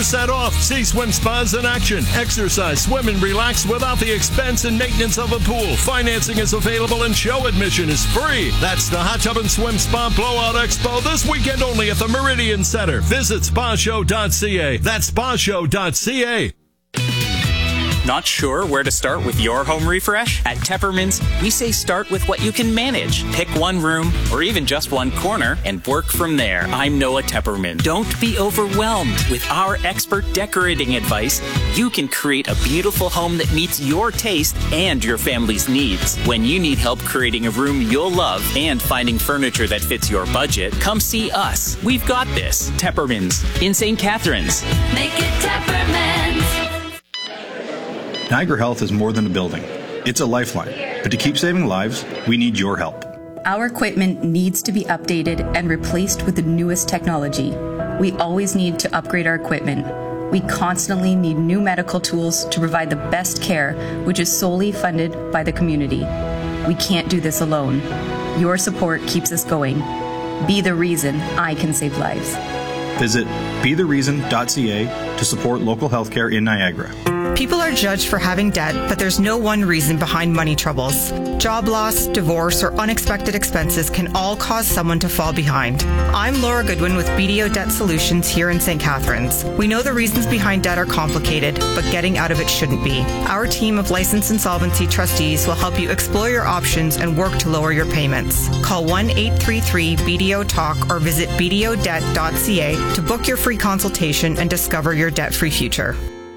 off. See swim spas in action. Exercise, swim, and relax without the expense and maintenance of a pool. Financing is available and show admission is free. That's the Hot Tub and Swim Spa Blowout Expo this weekend only at the Meridian Center. Visit spashow.ca. That's spashow.ca. Not sure where to start with your home refresh? At Tepperman's, we say start with what you can manage. Pick one room or even just one corner and work from there. I'm Noah Tepperman. Don't be overwhelmed. With our expert decorating advice, you can create a beautiful home that meets your taste and your family's needs. When you need help creating a room you'll love and finding furniture that fits your budget, come see us. We've got this. Tepperman's in St. Catharines. Make it Tepperman's. Niagara Health is more than a building. It's a lifeline. But to keep saving lives, we need your help. Our equipment needs to be updated and replaced with the newest technology. We always need to upgrade our equipment. We constantly need new medical tools to provide the best care, which is solely funded by the community. We can't do this alone. Your support keeps us going. Be the reason I can save lives. Visit bethereason.ca to support local healthcare in Niagara. People are judged for having debt, but there's no one reason behind money troubles. Job loss, divorce, or unexpected expenses can all cause someone to fall behind. I'm Laura Goodwin with BDO Debt Solutions here in St. Catharines. We know the reasons behind debt are complicated, but getting out of it shouldn't be. Our team of licensed insolvency trustees will help you explore your options and work to lower your payments. Call 1-833-BDO-TALK or visit bdodebt.ca to book your free consultation and discover your debt-free future.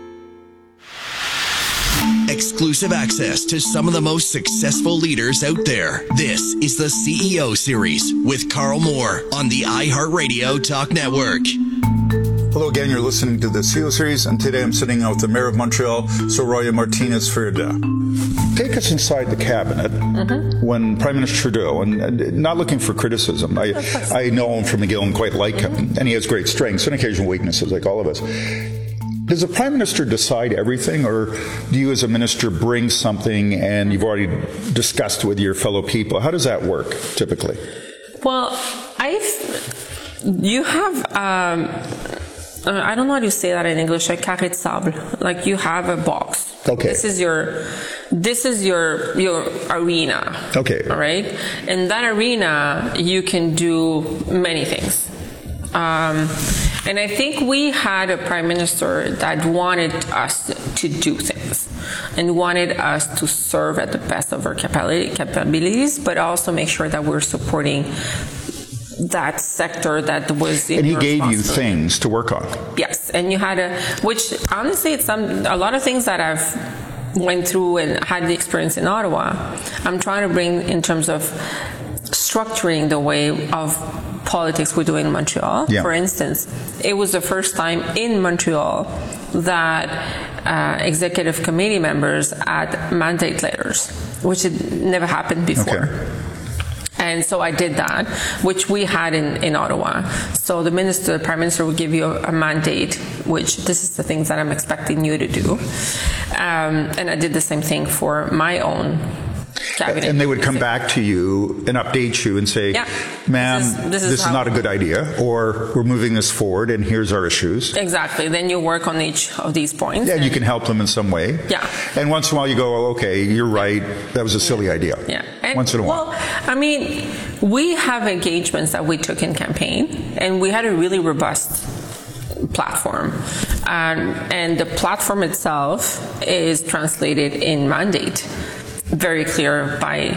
Exclusive access to some of the most successful leaders out there. This is the CEO Series with Carl Moore on the iHeartRadio Talk Network. Hello again, you're listening to the CEO Series, and today I'm sitting out with the Mayor of Montreal, Soraya Martinez-Ferreira. Take us inside the cabinet when Prime Minister Trudeau, and not looking for criticism, I know him from McGill and quite like him, and he has great strengths and occasional weaknesses like all of us. Does the Prime Minister decide everything, or do you as a minister bring something and you've already discussed with your fellow people? How does that work, typically? Well, you have, I don't know how to say that in English, like carré de sable. Like you have a box. Okay. This is your arena. Okay. All right? In that arena, you can do many things. And I think we had a prime minister that wanted us to do things and wanted us to serve at the best of our capabilities, but also make sure that we're supporting that sector that was in. And he gave you things to work on. Yes, and you had which honestly, it's a lot of things that I've went through and had the experience in Ottawa. I'm trying to bring in terms of structuring the way of politics we do in Montreal. Yeah. For instance, it was the first time in Montreal that executive committee members had mandate letters, which had never happened before. Okay. And so I did that, which we had in Ottawa. So the Prime Minister would give you a mandate, which this is the things that I'm expecting you to do. And I did the same thing for my own cabinet. And they would come back to you and update you and say, yeah, ma'am, this is not a good idea, or we're moving this forward and here's our issues. Exactly. Then you work on each of these points. Yeah, and you can help them in some way. Yeah. And once in a while you go, oh, okay, you're right, that was a silly idea. Yeah. And once in a while. Well, I mean, we have engagements that we took in campaign, and we had a really robust platform. And the platform itself is translated in mandate. Very clear by,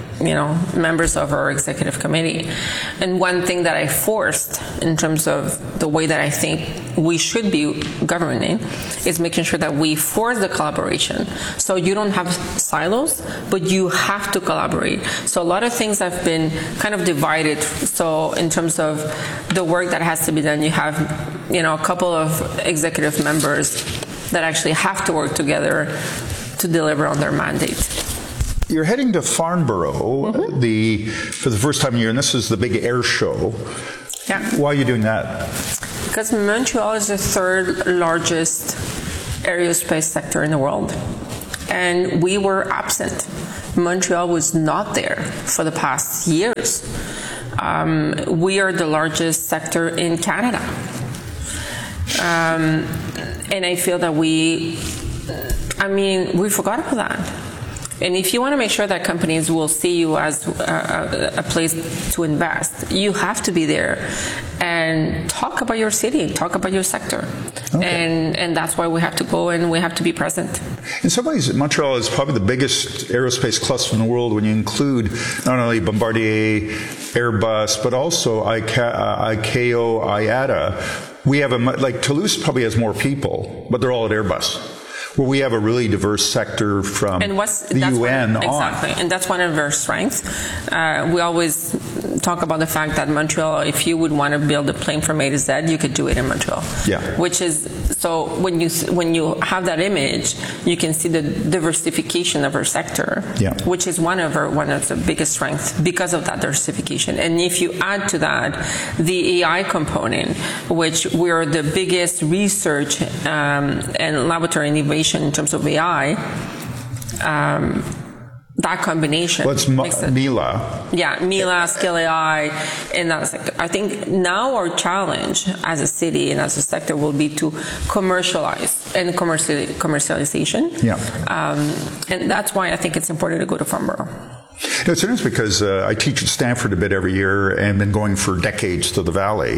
members of our executive committee. And one thing that I forced in terms of the way that I think we should be governing is making sure that we force the collaboration. So you don't have silos, but you have to collaborate. So a lot of things have been kind of divided. So in terms of the work that has to be done, you have, a couple of executive members that actually have to work together to deliver on their mandate. You're heading to Farnborough for the first time in a year, and this is the big air show. Yeah. Why are you doing that? Because Montreal is the third largest aerospace sector in the world. And we were absent. Montreal was not there for the past years. We are the largest sector in Canada. And I feel that we forgot about that. And if you want to make sure that companies will see you as a place to invest, you have to be there and talk about your city, talk about your sector. Okay. And that's why we have to go and we have to be present. In some ways, Montreal is probably the biggest aerospace cluster in the world when you include not only Bombardier, Airbus, but also ICAO, IATA. We have Toulouse probably has more people, but they're all at Airbus. Where we have a really diverse sector from the UN on. Exactly, and that's one of our strengths. We always talk about the fact that Montreal, if you would want to build a plane from A to Z, you could do it in Montreal. Yeah. Which is, so when you have that image, you can see the diversification of our sector, which is one of the biggest strengths because of that diversification. And if you add to that the AI component, which we're the biggest research and laboratory innovation in terms of AI, that combination. What's Mila? Yeah, Mila, Skill AI, and that sector. I think now our challenge as a city and as a sector will be to commercialize and commercialization. Yeah. And that's why I think it's important to go to Farnborough. It's interesting because I teach at Stanford a bit every year and been going for decades to the Valley.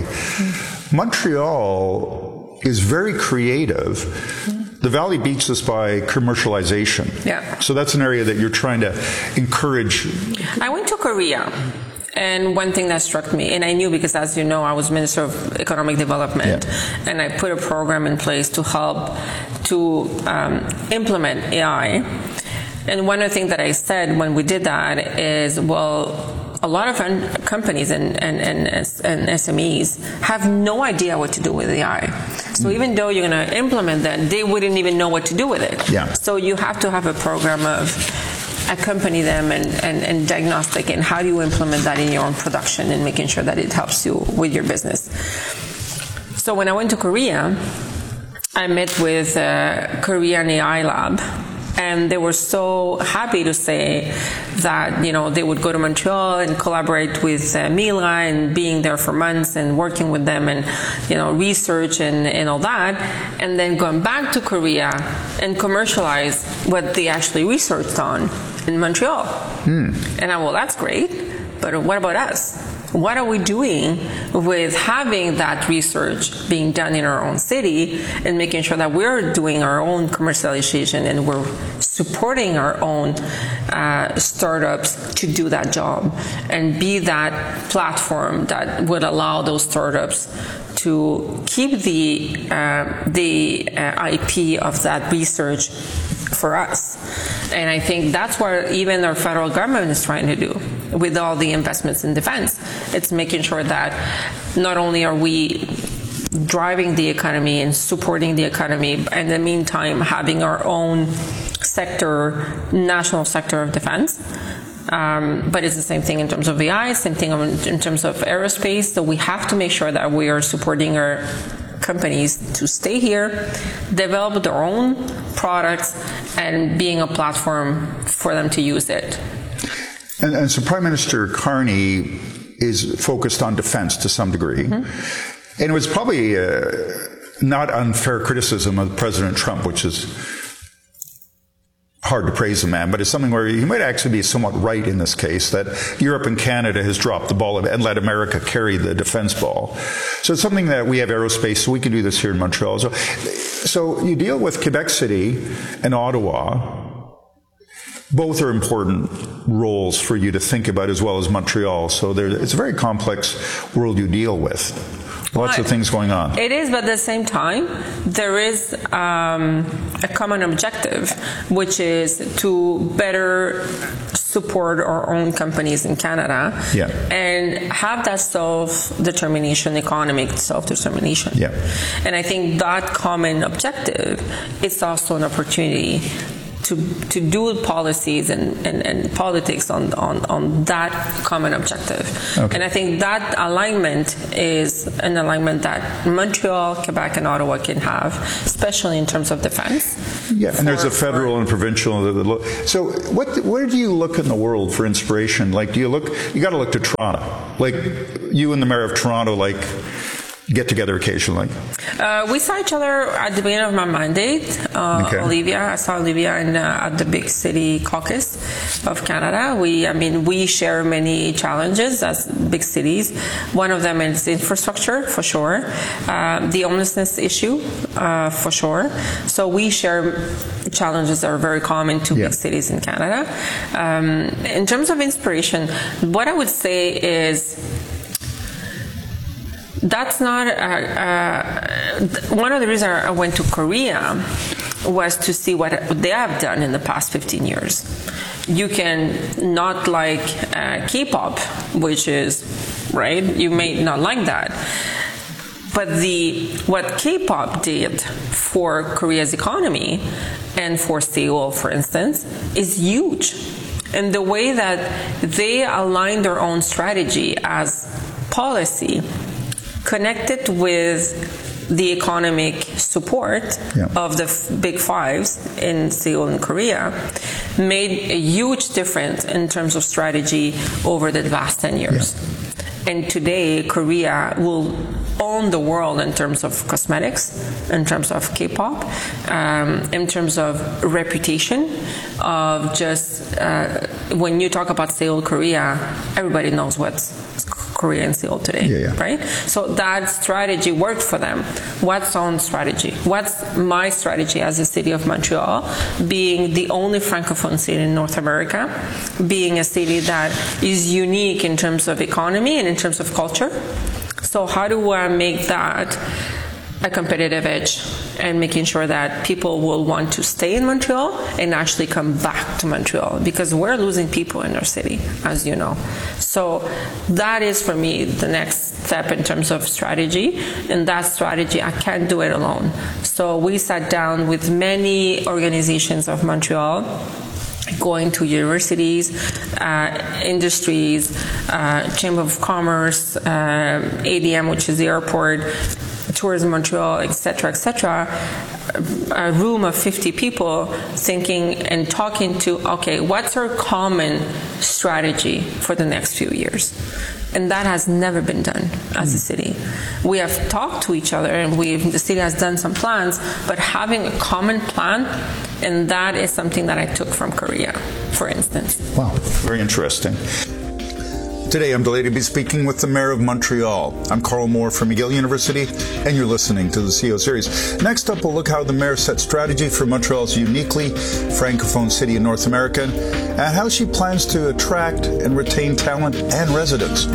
Montreal is very creative. The Valley beats us by commercialization. Yeah. So that's an area that you're trying to encourage. I went to Korea. And one thing that struck me, and I knew because, as you know, I was Minister of Economic Development, and I put a program in place to help to implement AI. And one of the things that I said when we did that is, well, a lot of companies and SMEs have no idea what to do with AI. So even though you're going to implement that, they wouldn't even know what to do with it. Yeah. So you have to have a program of accompany them and diagnostic and how do you implement that in your own production and making sure that it helps you with your business. So when I went to Korea, I met with Korean AI Lab. And they were so happy to say that, they would go to Montreal and collaborate with Mila and being there for months and working with them and, research and all that. And then going back to Korea and commercialize what they actually researched on in Montreal. And well, that's great. But what about us? What are we doing with having that research being done in our own city and making sure that we're doing our own commercialization and we're supporting our own startups to do that job and be that platform that would allow those startups to keep the IP of that research for us. And I think that's what even our federal government is trying to do with all the investments in defense. It's making sure that not only are we driving the economy and supporting the economy, but in the meantime having our own sector, national sector of defense. But it's the same thing in terms of AI, same thing in terms of aerospace. So we have to make sure that we are supporting our companies to stay here, develop their own products, and being a platform for them to use it. And so Prime Minister Carney is focused on defense to some degree. And it was probably not unfair criticism of President Trump, which is hard to praise a man, but it's something where he might actually be somewhat right in this case, that Europe and Canada has dropped the ball and let America carry the defense ball. So it's something that we have aerospace, so we can do this here in Montreal. So you deal with Quebec City and Ottawa. Both are important roles for you to think about, as well as Montreal. So it's a very complex world you deal with. Lots of things going on. It is, but at the same time, there is a common objective, which is to better support our own companies in Canada and have that self-determination, economic self-determination. And I think that common objective is also an opportunity to do policies and politics on that common objective. And I think that alignment is an alignment that Montreal, Quebec, and Ottawa can have, especially in terms of defense. And there's a federal and provincial. So where do you look in the world for inspiration? Like, you got to look to Toronto. Like, you and the mayor of Toronto, get together occasionally? We saw each other at the beginning of my mandate. I saw Olivia at the Big City Caucus of Canada. We share many challenges as big cities. One of them is infrastructure, for sure. The homelessness issue, for sure. So we share challenges that are very common to big cities in Canada. In terms of inspiration, what I would say is, that's not one of the reasons I went to Korea was to see what they have done in the past 15 years. You can not like K-pop, which is, right? You may not like that. But what K-pop did for Korea's economy and for Seoul, for instance, is huge. And the way that they align their own strategy as policy connected with the economic support of the big fives in Seoul and Korea made a huge difference in terms of strategy over the last 10 years. And today, Korea will own the world in terms of cosmetics, in terms of K-pop, in terms of reputation, of just, when you talk about Seoul, Korea, everybody knows what's Korea and Seoul today, right? So that strategy worked for them. What's our strategy? What's my strategy as a city of Montreal, being the only Francophone city in North America, being a city that is unique in terms of economy and in terms of culture? So how do I make that a competitive edge and making sure that people will want to stay in Montreal and actually come back to Montreal, because we're losing people in our city, as you know. So that is, for me, the next step in terms of strategy, and that strategy, I can't do it alone. So we sat down with many organizations of Montreal, going to universities, industries, Chamber of Commerce, ADM, which is the airport, Tourism Montreal, etc., a room of 50 people thinking and talking to, okay, what's our common strategy for the next few years? And that has never been done as a city. We have talked to each other, and the city has done some plans, but having a common plan, and that is something that I took from Korea, for instance. Wow, very interesting. Today, I'm delighted to be speaking with the Mayor of Montreal. I'm Carl Moore from McGill University, and you're listening to the CEO Series. Next up, we'll look how the Mayor set strategy for Montreal's uniquely Francophone city in North America, and how she plans to attract and retain talent and residents.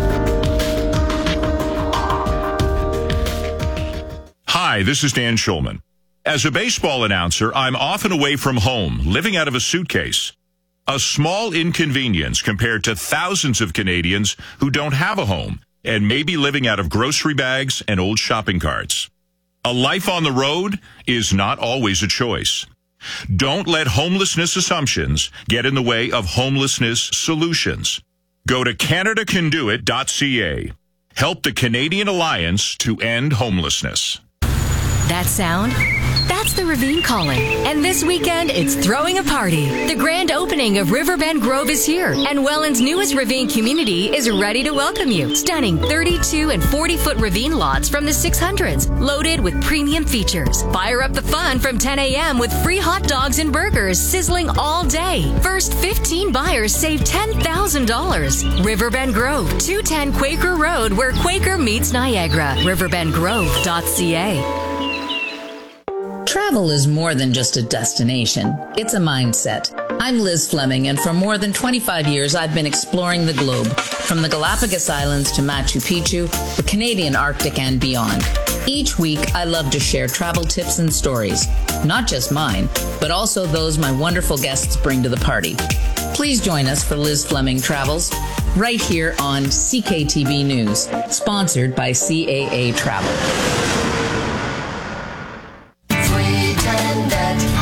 Hi, this is Dan Schulman. As a baseball announcer, I'm often away from home, living out of a suitcase. A small inconvenience compared to thousands of Canadians who don't have a home and may be living out of grocery bags and old shopping carts. A life on the road is not always a choice. Don't let homelessness assumptions get in the way of homelessness solutions. Go to CanadaCanDoIt.ca. Help the Canadian Alliance to end homelessness. That sound? That's the Ravine calling. And this weekend, it's throwing a party. The grand opening of Riverbend Grove is here, and Welland's newest Ravine community is ready to welcome you. Stunning 32 and 40-foot Ravine lots from the 600s, loaded with premium features. Fire up the fun from 10 a.m. with free hot dogs and burgers sizzling all day. First 15 buyers save $10,000. Riverbend Grove, 210 Quaker Road, where Quaker meets Niagara. riverbendgrove.ca. Travel is more than just a destination. It's a mindset. I'm Liz Fleming, and for more than 25 years, I've been exploring the globe, from the Galapagos Islands to Machu Picchu, the Canadian Arctic, and beyond. Each week, I love to share travel tips and stories, not just mine, but also those my wonderful guests bring to the party. Please join us for Liz Fleming Travels, right here on CKTB News, sponsored by CAA Travel.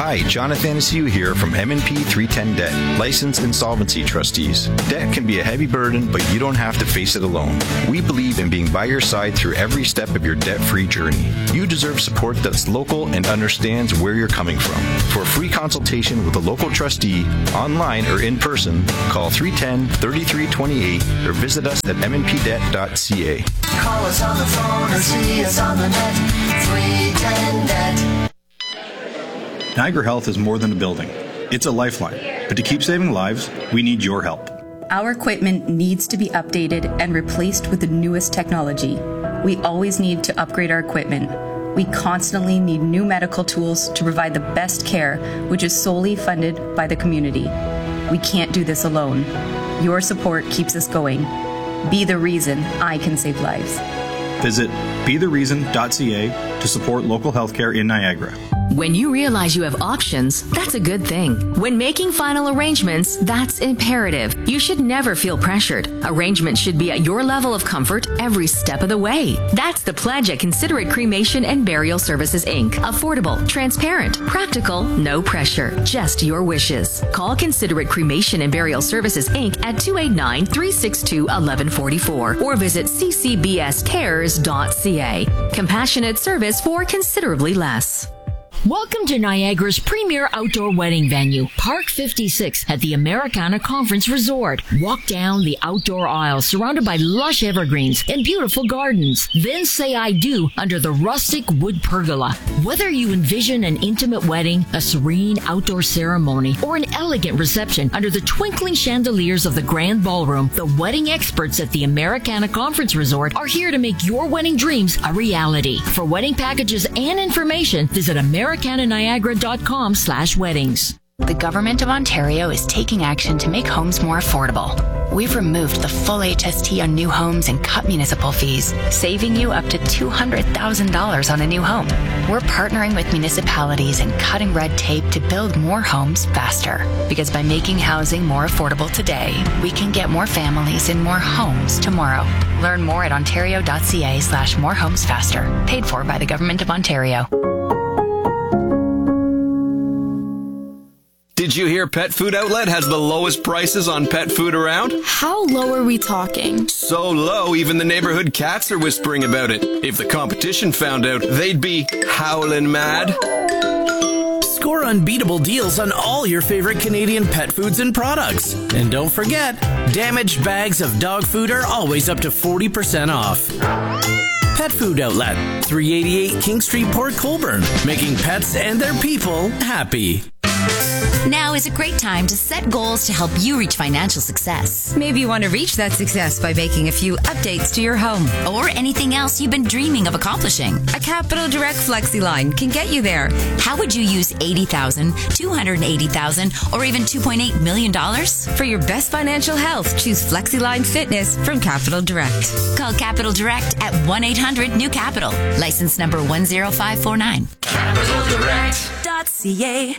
Hi, John Athanasiou here from M&P 310 Debt, licensed insolvency trustees. Debt can be a heavy burden, but you don't have to face it alone. We believe in being by your side through every step of your debt-free journey. You deserve support that's local and understands where you're coming from. For a free consultation with a local trustee, online or in person, call 310-3328 or visit us at mnpdebt.ca. Call us on the phone or see us on the net. 310 Net. Niagara Health is more than a building. It's a lifeline. But to keep saving lives, we need your help. Our equipment needs to be updated and replaced with the newest technology. We always need to upgrade our equipment. We constantly need new medical tools to provide the best care, which is solely funded by the community. We can't do this alone. Your support keeps us going. Be the reason I can save lives. Visit bethereason.ca to support local healthcare in Niagara. When you realize you have options, that's a good thing. When making final arrangements, that's imperative. You should never feel pressured. Arrangements should be at your level of comfort every step of the way. That's the pledge at Considerate Cremation and Burial Services, Inc. Affordable, transparent, practical, no pressure, just your wishes. Call Considerate Cremation and Burial Services, Inc. at 289-362-1144 or visit ccbscares.ca. Compassionate service for considerably less. Welcome to Niagara's premier outdoor wedding venue, Park 56 at the Americana Conference Resort. Walk down the outdoor aisle surrounded by lush evergreens and beautiful gardens. Then say I do under the rustic wood pergola. Whether you envision an intimate wedding, a serene outdoor ceremony, or an elegant reception under the twinkling chandeliers of the Grand Ballroom, the wedding experts at the Americana Conference Resort are here to make your wedding dreams a reality. For wedding packages and information, visit americananiagara.com/weddings. The Government of Ontario is taking action to make homes more affordable. We've removed the full HST on new homes and cut municipal fees, saving you up to $200,000 on a new home. We're partnering with municipalities and cutting red tape to build more homes faster. Because by making housing more affordable today, we can get more families in more homes tomorrow. Learn more at ontario.ca/morehomesfaster. Paid for by the Government of Ontario. Did you hear Pet Food Outlet has the lowest prices on pet food around? How low are we talking? So low, even the neighborhood cats are whispering about it. If the competition found out, they'd be howling mad. Score unbeatable deals on all your favorite Canadian pet foods and products. And don't forget, damaged bags of dog food are always up to 40% off. Pet Food Outlet, 388 King Street, Port Colborne, making pets and their people happy. Now is a great time to set goals to help you reach financial success. Maybe you want to reach that success by making a few updates to your home. Or anything else you've been dreaming of accomplishing. A Capital Direct FlexiLine can get you there. How would you use $80,000, $280,000, or even $2.8 million? For your best financial health, choose FlexiLine Fitness from Capital Direct. Call Capital Direct at 1-800-NEW-CAPITAL. License number 10549. CapitalDirect.ca.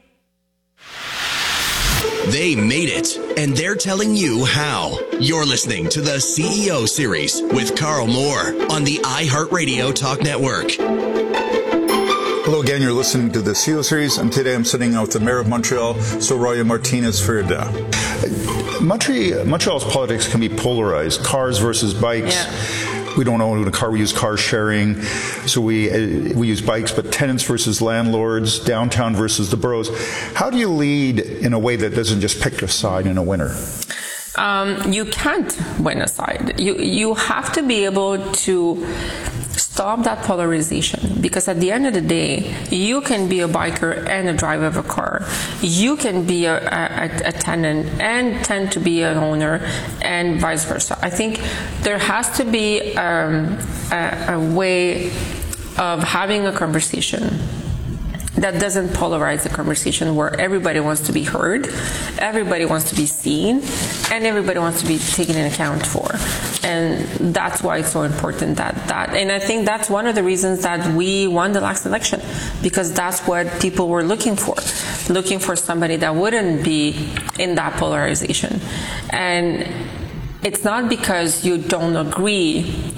They made it, and they're telling you how. You're listening to the CEO Series with Carl Moore on the iHeartRadio Talk Network. Hello again, you're listening to the CEO Series, and today I'm sitting out with the Mayor of Montreal, Soraya Martinez-Fierda. Montreal's politics can be polarized, cars versus bikes. Yeah. We don't own a car, we use car sharing, so we use bikes, but tenants versus landlords, downtown versus the boroughs. How do you lead in a way that doesn't just pick a side in a winner? You can't win a side. You have to be able to stop that polarization, because at the end of the day, you can be a biker and a driver of a car. You can be a tenant and tend to be an owner, and vice versa. I think there has to be a way of having a conversation that doesn't polarize the conversation, where everybody wants to be heard, everybody wants to be seen, and everybody wants to be taken into account for. And that's why it's so important and I think that's one of the reasons that we won the last election, because that's what people were looking for somebody that wouldn't be in that polarization. And it's not because you don't agree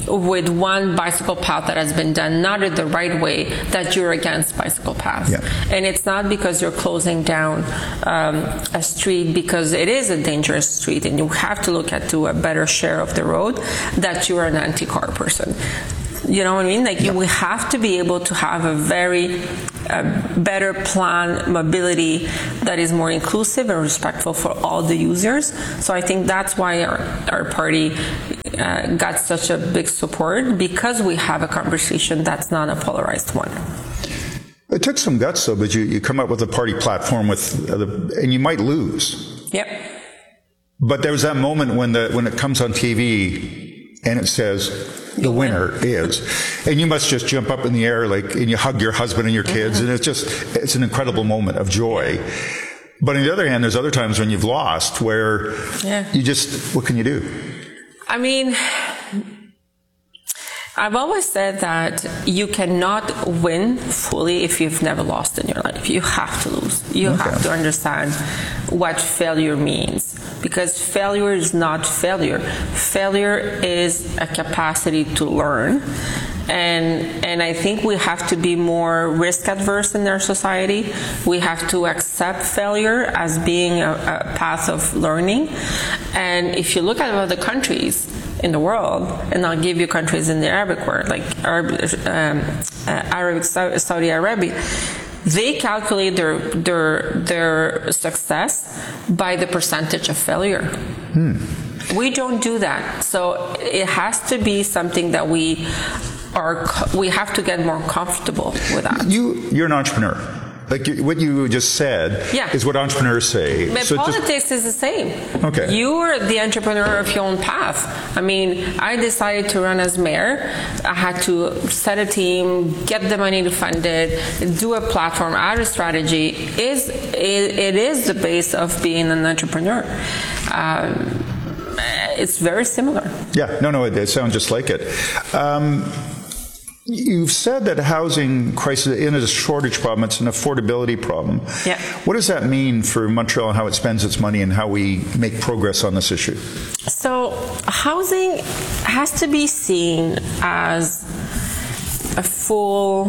with one bicycle path that has been done not in the right way that you're against bicycle paths. Yeah. And it's not because you're closing down a street because it is a dangerous street and you have to look at to a better share of the road that you're an anti-car person. You know what I mean? Like we have to be able to have a very better plan mobility that is more inclusive and respectful for all the users. So I think that's why our party got such a big support, because we have a conversation that's not a polarized one. It took some guts, though, but you come up with a party platform and you might lose. Yep. But there was that moment when it comes on TV and it says the winner is, and you must just jump up in the air and you hug your husband and your kids, and it's an incredible moment of joy. But on the other hand, there's other times when you've lost where you just, what can you do? I mean, I've always said that you cannot win fully if you've never lost in your life. You have to lose. You have to understand what failure means, because failure is not failure. Failure is a capacity to learn. And I think we have to be more risk adverse in our society. We have to accept failure as being a path of learning. And if you look at other countries in the world, and I'll give you countries in the Arabic world, like Saudi Arabia, they calculate their success by the percentage of failure. We don't do that. So it has to be something that we have to get more comfortable with that. You're an entrepreneur. Like what you just said is what entrepreneurs say. But so politics is the same. Okay. You're the entrepreneur of your own path. I mean, I decided to run as mayor. I had to set a team, get the money to fund it, do a platform, add a strategy. It is the base of being an entrepreneur. It's very similar. Yeah, no, it sounds just like it. You've said that housing crisis isn't a shortage problem, it's an affordability problem. Yeah. What does that mean for Montreal and how it spends its money and how we make progress on this issue? So housing has to be seen as a full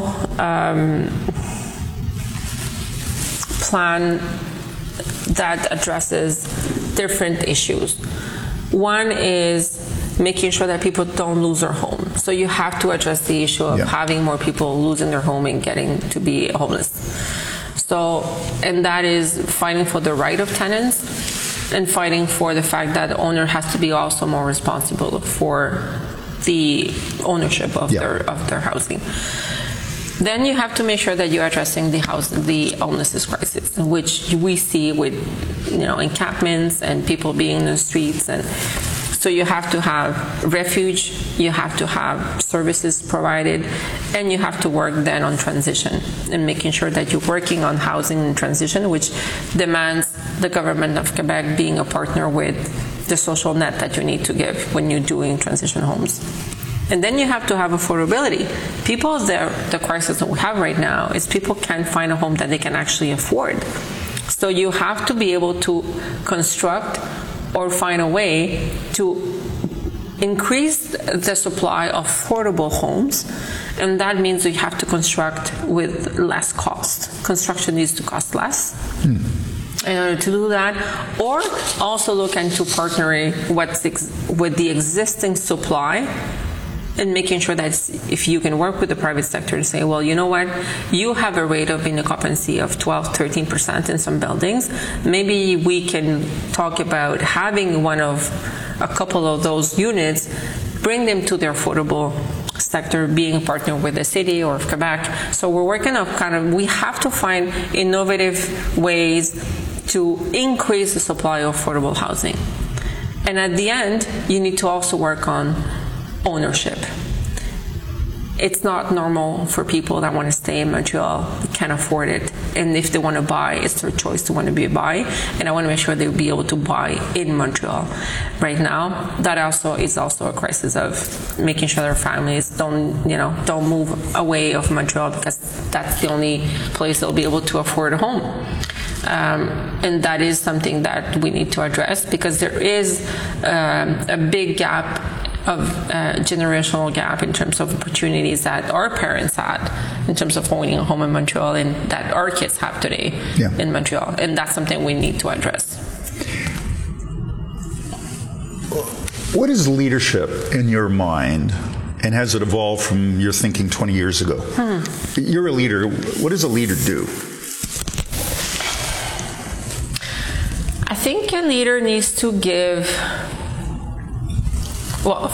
plan that addresses different issues. One is making sure that people don't lose their home. So you have to address the issue of having more people losing their home and getting to be homeless. So, and that is fighting for the right of tenants and fighting for the fact that the owner has to be also more responsible for the ownership of their housing. Then you have to make sure that you're addressing the homelessness crisis, which we see with, encampments and people being in the streets. And so you have to have refuge, you have to have services provided, and you have to work then on transition and making sure that you're working on housing and transition, which demands the government of Quebec being a partner with the social net that you need to give when you're doing transition homes. And then you have to have affordability. People, the crisis that we have right now is people can't find a home that they can actually afford. So you have to be able to construct or find a way to increase the supply of affordable homes, and that means you have to construct with less cost. Construction needs to cost less. In order to do that, or also look into partnering with the existing supply and making sure that if you can work with the private sector to say, well, you know what, you have a rate of occupancy of 12-13% in some buildings. Maybe we can talk about having a couple of those units, bring them to the affordable sector, being a partner with the city or Quebec. So we're working on we have to find innovative ways to increase the supply of affordable housing. And at the end, you need to also work on ownership. It's not normal for people that want to stay in Montreal, can't afford it, and if they want to buy, it's their choice to want to buy, and I want to make sure they'll be able to buy in Montreal. Right now, that is also a crisis of making sure their families don't move away of Montreal, because that's the only place they'll be able to afford a home. And that is something that we need to address, because there is a big gap generational gap in terms of opportunities that our parents had in terms of owning a home in Montreal and that our kids have today in Montreal. And that's something we need to address. What is leadership in your mind, and has it evolved from your thinking 20 years ago? You're a leader. What does a leader do? I think a leader needs to give, well,